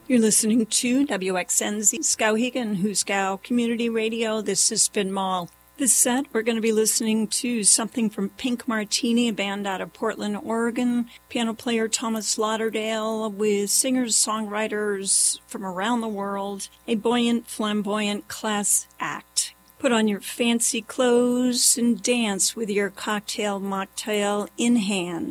You're listening to WXNZ Skowhegan, Huskow Community Radio. This is Spin Mall. This set, we're going to be listening to something from Pink Martini, a band out of Portland, Oregon. Piano player Thomas Lauderdale with singers-songwriters from around the world. A buoyant, flamboyant class act. Put on your fancy clothes and dance with your cocktail mocktail in hand.